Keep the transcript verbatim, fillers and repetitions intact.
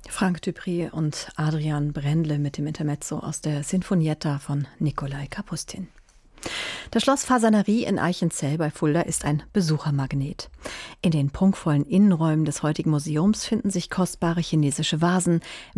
Frank Dupré und Adrian Brendle mit dem Intermezzo aus der Sinfonietta von Nikolai Kapustin. Das Schloss Fasanerie in Eichenzell bei Fulda ist ein Besuchermagnet. In den prunkvollen Innenräumen des heutigen Museums finden sich kostbare chinesische Vasen,